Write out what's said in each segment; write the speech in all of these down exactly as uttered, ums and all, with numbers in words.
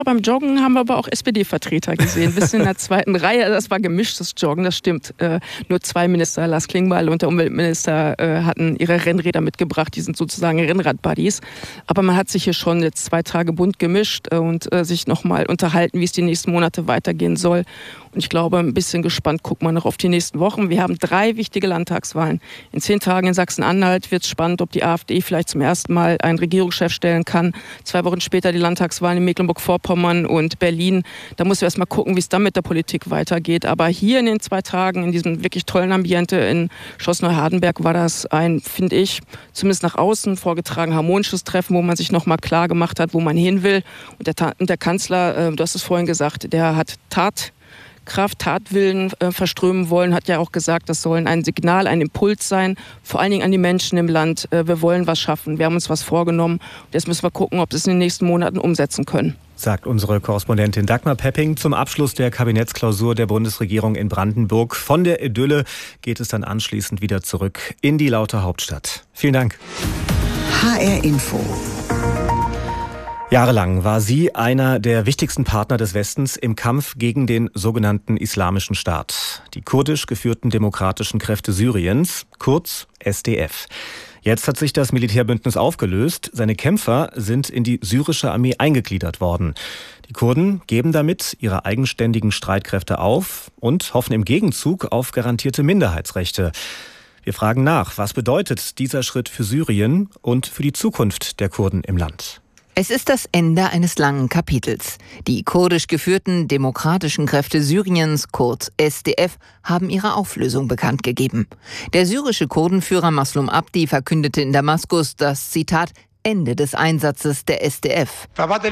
Beim Joggen haben wir aber auch S P D-Vertreter gesehen, bis in der zweiten Reihe. Das war gemischtes Joggen, das stimmt. Äh, nur zwei Minister, Lars Klingbeil und der Umweltminister, äh, hatten ihre Rennräder mitgebracht. Die sind sozusagen Rennrad-Buddies. Aber man hat sich hier schon jetzt zwei Tage bunt gemischt äh, und äh, sich nochmal unterhalten, wie es die nächsten Monate weitergehen soll. Und ich glaube, ein bisschen gespannt guckt man noch auf die nächsten Wochen. Wir haben drei wichtige Landtagswahlen. In zehn Tagen in Sachsen-Anhalt wird es spannend, ob die AfD vielleicht zum ersten Mal einen Regierungschef stellen kann. Zwei Wochen später die Landtagswahlen in Mecklenburg-Vorpommern und Berlin. Da muss wir erst mal gucken, wie es dann mit der Politik weitergeht. Aber hier in den zwei Tagen, in diesem wirklich tollen Ambiente in Schloss Neuhardenberg, war das ein, finde ich, zumindest nach außen vorgetragen harmonisches Treffen, wo man sich noch mal klar gemacht hat, wo man hin will. Und der, und der Kanzler, äh, du hast es vorhin gesagt, der hat Tat Kraft, Tatwillen äh, verströmen wollen, hat ja auch gesagt, das soll ein Signal, ein Impuls sein, vor allen Dingen an die Menschen im Land. Äh, wir wollen was schaffen, wir haben uns was vorgenommen. Und jetzt müssen wir gucken, ob wir es in den nächsten Monaten umsetzen können. Sagt unsere Korrespondentin Dagmar Pepping zum Abschluss der Kabinettsklausur der Bundesregierung in Brandenburg. Von der Idylle geht es dann anschließend wieder zurück in die laute Hauptstadt. Vielen Dank. H R Info. Jahrelang war sie einer der wichtigsten Partner des Westens im Kampf gegen den sogenannten Islamischen Staat, die kurdisch geführten demokratischen Kräfte Syriens, kurz S D F. Jetzt hat sich das Militärbündnis aufgelöst. Seine Kämpfer sind in die syrische Armee eingegliedert worden. Die Kurden geben damit ihre eigenständigen Streitkräfte auf und hoffen im Gegenzug auf garantierte Minderheitsrechte. Wir fragen nach, was bedeutet dieser Schritt für Syrien und für die Zukunft der Kurden im Land? Es ist das Ende eines langen Kapitels. Die kurdisch geführten demokratischen Kräfte Syriens, kurz S D F, haben ihre Auflösung bekannt gegeben. Der syrische Kurdenführer Maslum Abdi verkündete in Damaskus das, Zitat, Ende des Einsatzes der S D F.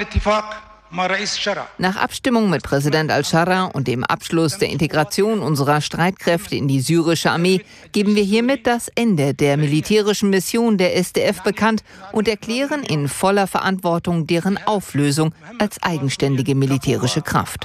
Nach Abstimmung mit Präsident al-Sharra und dem Abschluss der Integration unserer Streitkräfte in die syrische Armee geben wir hiermit das Ende der militärischen Mission der S D F bekannt und erklären in voller Verantwortung deren Auflösung als eigenständige militärische Kraft.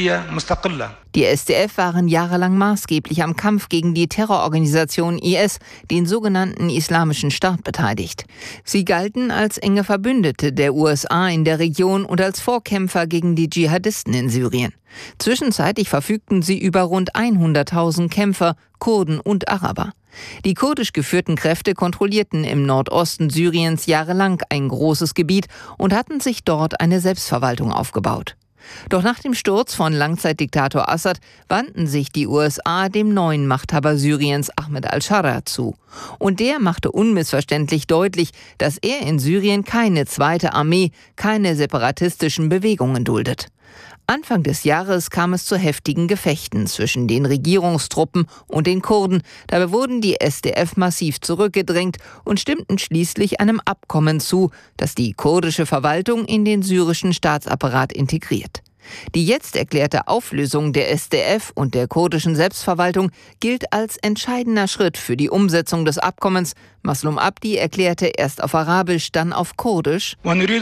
Die S D F waren jahrelang maßgeblich am Kampf gegen die Terrororganisation I S, den sogenannten Islamischen Staat, beteiligt. Sie galten als enge Verbündete der U S A in der Region und als Vorkämpfer gegen die Dschihadisten in Syrien. Zwischenzeitlich verfügten sie über rund hunderttausend Kämpfer, Kurden und Araber. Die kurdisch geführten Kräfte kontrollierten im Nordosten Syriens jahrelang ein großes Gebiet und hatten sich dort eine Selbstverwaltung aufgebaut. Doch nach dem Sturz von Langzeitdiktator Assad wandten sich die U S A dem neuen Machthaber Syriens Ahmed al-Sharra zu. Und der machte unmissverständlich deutlich, dass er in Syrien keine zweite Armee, keine separatistischen Bewegungen duldet. Anfang des Jahres kam es zu heftigen Gefechten zwischen den Regierungstruppen und den Kurden. Dabei wurden die S D F massiv zurückgedrängt und stimmten schließlich einem Abkommen zu, das die kurdische Verwaltung in den syrischen Staatsapparat integriert. Die jetzt erklärte Auflösung der S D F und der kurdischen Selbstverwaltung gilt als entscheidender Schritt für die Umsetzung des Abkommens. Maslum Abdi erklärte erst auf Arabisch, dann auf Kurdisch: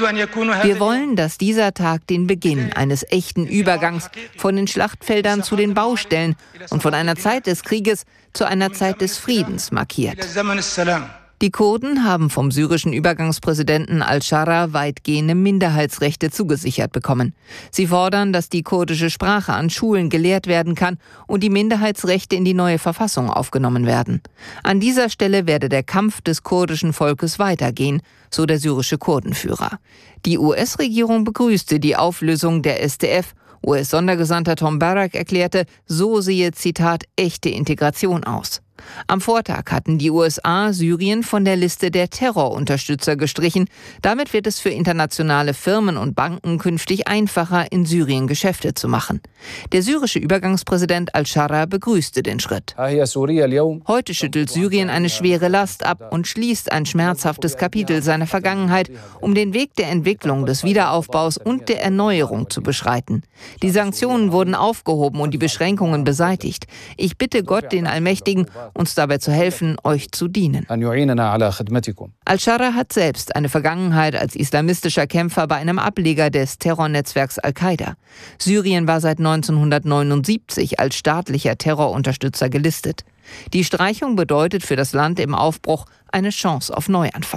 Wir wollen, dass dieser Tag den Beginn eines echten Übergangs von den Schlachtfeldern zu den Baustellen und von einer Zeit des Krieges zu einer Zeit des Friedens markiert. Die Kurden haben vom syrischen Übergangspräsidenten al-Sharra weitgehende Minderheitsrechte zugesichert bekommen. Sie fordern, dass die kurdische Sprache an Schulen gelehrt werden kann und die Minderheitsrechte in die neue Verfassung aufgenommen werden. An dieser Stelle werde der Kampf des kurdischen Volkes weitergehen, so der syrische Kurdenführer. Die U S-Regierung begrüßte die Auflösung der S D F. U S-Sondergesandter Tom Barrack erklärte, so sehe, Zitat, echte Integration aus. Am Vortag hatten die U S A Syrien von der Liste der Terrorunterstützer gestrichen. Damit wird es für internationale Firmen und Banken künftig einfacher, in Syrien Geschäfte zu machen. Der syrische Übergangspräsident al-Sharra begrüßte den Schritt. Heute schüttelt Syrien eine schwere Last ab und schließt ein schmerzhaftes Kapitel seiner Vergangenheit, um den Weg der Entwicklung, des Wiederaufbaus und der Erneuerung zu beschreiten. Die Sanktionen wurden aufgehoben und die Beschränkungen beseitigt. Ich bitte Gott, den Allmächtigen, uns dabei zu helfen, euch zu dienen. Al-Sharra hat selbst eine Vergangenheit als islamistischer Kämpfer bei einem Ableger des Terrornetzwerks Al-Qaida. Syrien war seit neunzehnhundertneunundsiebzig als staatlicher Terrorunterstützer gelistet. Die Streichung bedeutet für das Land im Aufbruch eine Chance auf Neuanfang.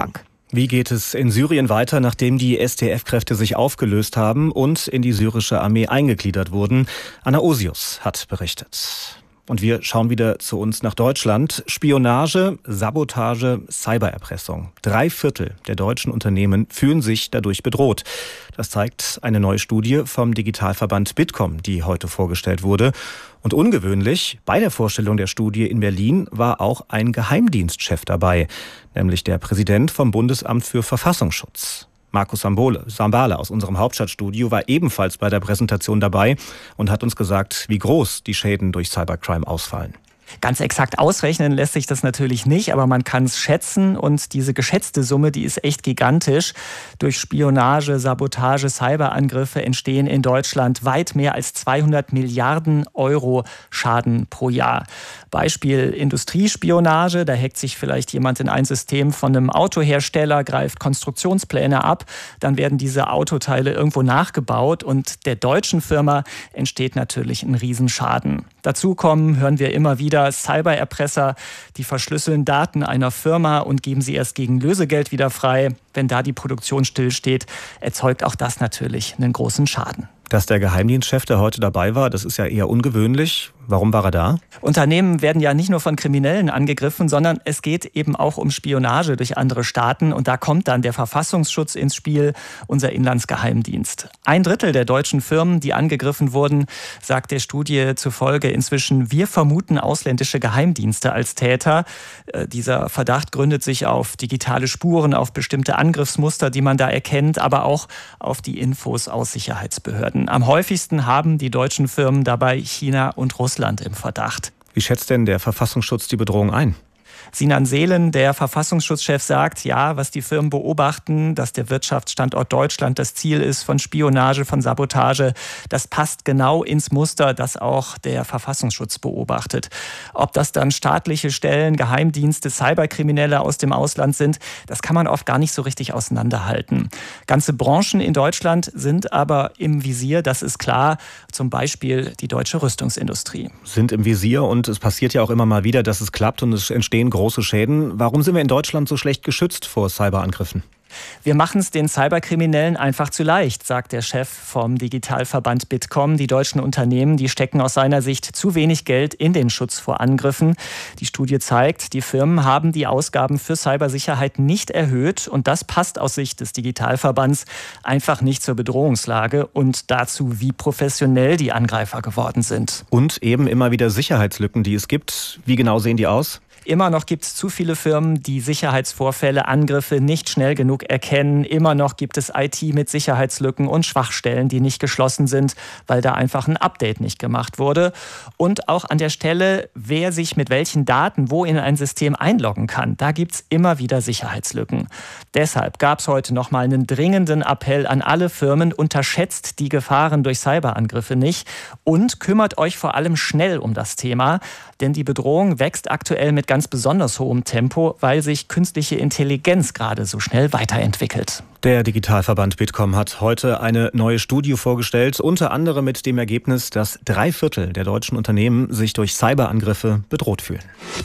Wie geht es in Syrien weiter, nachdem die S D F-Kräfte sich aufgelöst haben und in die syrische Armee eingegliedert wurden? Anna Osius hat berichtet. Und wir schauen wieder zu uns nach Deutschland. Spionage, Sabotage, Cybererpressung. Drei Viertel der deutschen Unternehmen fühlen sich dadurch bedroht. Das zeigt eine neue Studie vom Digitalverband Bitkom, die heute vorgestellt wurde. Und ungewöhnlich, bei der Vorstellung der Studie in Berlin war auch ein Geheimdienstchef dabei, nämlich der Präsident vom Bundesamt für Verfassungsschutz. Markus Sambale aus unserem Hauptstadtstudio war ebenfalls bei der Präsentation dabei und hat uns gesagt, wie groß die Schäden durch Cybercrime ausfallen. Ganz exakt ausrechnen lässt sich das natürlich nicht, aber man kann es schätzen und diese geschätzte Summe, die ist echt gigantisch. Durch Spionage, Sabotage, Cyberangriffe entstehen in Deutschland weit mehr als zweihundert Milliarden Euro Schaden pro Jahr. Beispiel Industriespionage, da hackt sich vielleicht jemand in ein System von einem Autohersteller, greift Konstruktionspläne ab, dann werden diese Autoteile irgendwo nachgebaut und der deutschen Firma entsteht natürlich ein Riesenschaden. Dazu kommen, hören wir immer wieder, Cybererpresser, die verschlüsseln Daten einer Firma und geben sie erst gegen Lösegeld wieder frei. Wenn da die Produktion stillsteht, erzeugt auch das natürlich einen großen Schaden. Dass der Geheimdienstchef, der heute dabei war, das ist ja eher ungewöhnlich. Warum war er da? Unternehmen werden ja nicht nur von Kriminellen angegriffen, sondern es geht eben auch um Spionage durch andere Staaten. Und da kommt dann der Verfassungsschutz ins Spiel, unser Inlandsgeheimdienst. Ein Drittel der deutschen Firmen, die angegriffen wurden, sagt der Studie zufolge inzwischen, wir vermuten ausländische Geheimdienste als Täter. Äh, dieser Verdacht gründet sich auf digitale Spuren, auf bestimmte Angriffsmuster, die man da erkennt, aber auch auf die Infos aus Sicherheitsbehörden. Am häufigsten haben die deutschen Firmen dabei China und Russland im Verdacht. Wie schätzt denn der Verfassungsschutz die Bedrohung ein? Sinan Seelen, der Verfassungsschutzchef, sagt, ja, was die Firmen beobachten, dass der Wirtschaftsstandort Deutschland das Ziel ist von Spionage, von Sabotage, das passt genau ins Muster, das auch der Verfassungsschutz beobachtet. Ob das dann staatliche Stellen, Geheimdienste, Cyberkriminelle aus dem Ausland sind, das kann man oft gar nicht so richtig auseinanderhalten. Ganze Branchen in Deutschland sind aber im Visier, das ist klar, zum Beispiel die deutsche Rüstungsindustrie. Sind im Visier und es passiert ja auch immer mal wieder, dass es klappt und es entstehen große Schäden. Warum sind wir in Deutschland so schlecht geschützt vor Cyberangriffen? Wir machen es den Cyberkriminellen einfach zu leicht, sagt der Chef vom Digitalverband Bitkom. Die deutschen Unternehmen, die stecken aus seiner Sicht zu wenig Geld in den Schutz vor Angriffen. Die Studie zeigt, die Firmen haben die Ausgaben für Cybersicherheit nicht erhöht. Und das passt aus Sicht des Digitalverbands einfach nicht zur Bedrohungslage und dazu, wie professionell die Angreifer geworden sind. Und eben immer wieder Sicherheitslücken, die es gibt. Wie genau sehen die aus? Immer noch gibt es zu viele Firmen, die Sicherheitsvorfälle, Angriffe nicht schnell genug erkennen. Immer noch gibt es I T mit Sicherheitslücken und Schwachstellen, die nicht geschlossen sind, weil da einfach ein Update nicht gemacht wurde. Und auch an der Stelle, wer sich mit welchen Daten wo in ein System einloggen kann, da gibt es immer wieder Sicherheitslücken. Deshalb gab es heute nochmal einen dringenden Appell an alle Firmen, unterschätzt die Gefahren durch Cyberangriffe nicht und kümmert euch vor allem schnell um das Thema, denn die Bedrohung wächst aktuell mit ganz besonders hohem Tempo, weil sich künstliche Intelligenz gerade so schnell weiterentwickelt. Der Digitalverband Bitkom hat heute eine neue Studie vorgestellt, unter anderem mit dem Ergebnis, dass drei Viertel der deutschen Unternehmen sich durch Cyberangriffe bedroht fühlen.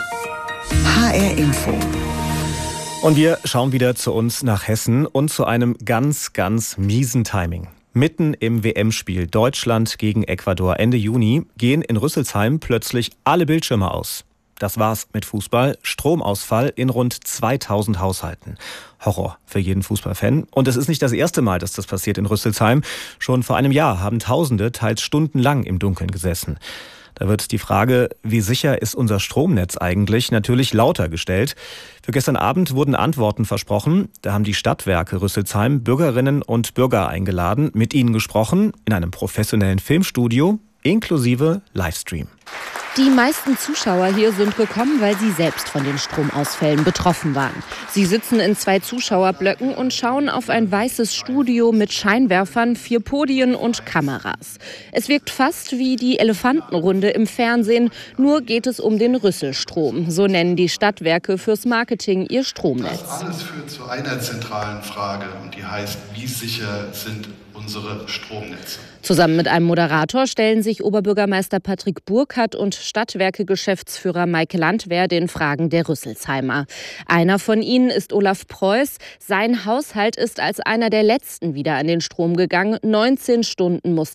H R Info. Und wir schauen wieder zu uns nach Hessen und zu einem ganz, ganz miesen Timing. Mitten im W M-Spiel Deutschland gegen Ecuador Ende Juni gehen in Rüsselsheim plötzlich alle Bildschirme aus. Das war's mit Fußball. Stromausfall in rund zweitausend Haushalten. Horror für jeden Fußballfan. Und es ist nicht das erste Mal, dass das passiert in Rüsselsheim. Schon vor einem Jahr haben Tausende teils stundenlang im Dunkeln gesessen. Da wird die Frage, wie sicher ist unser Stromnetz eigentlich, natürlich lauter gestellt. Für gestern Abend wurden Antworten versprochen. Da haben die Stadtwerke Rüsselsheim Bürgerinnen und Bürger eingeladen, mit ihnen gesprochen, in einem professionellen Filmstudio, inklusive Livestream. Die meisten Zuschauer hier sind gekommen, weil sie selbst von den Stromausfällen betroffen waren. Sie sitzen in zwei Zuschauerblöcken und schauen auf ein weißes Studio mit Scheinwerfern, vier Podien und Kameras. Es wirkt fast wie die Elefantenrunde im Fernsehen, nur geht es um den Rüsselstrom. So nennen die Stadtwerke fürs Marketing ihr Stromnetz. Das alles führt zu einer zentralen Frage und die heißt, wie sicher sind unsere unsere Stromnetze. Zusammen mit einem Moderator stellen sich Oberbürgermeister Patrick Burkhardt und Stadtwerke-Geschäftsführer Maike Landwehr den Fragen der Rüsselsheimer. Einer von ihnen ist Olaf Preuß. Sein Haushalt ist als einer der letzten wieder an den Strom gegangen. neunzehn Stunden musste